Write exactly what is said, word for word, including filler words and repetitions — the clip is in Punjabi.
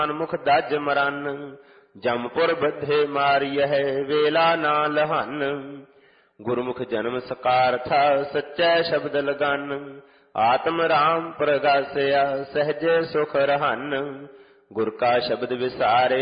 ਮੁਖ ਦਜ ਮਰਨ, ਜਮਪੁਰ ਬੱਧੇ ਮਾਰਿਐ ਵੇਲਾ ਨਾ ਲਹਨ। ਗੁਰਮੁਖ ਜਨਮ ਸਕਾਰਥਾ ਸੱਚੈ ਸ਼ਬਦ ਲਗਨ, ਆਤਮ ਰਾਮ ਪ੍ਰਗਾਸਿਆ ਸਹਜੇ ਸੁਖ ਰਹਨ। ਗੁਰ ਕਾ ਸ਼ਬਦ ਵਿਸਾਰੇ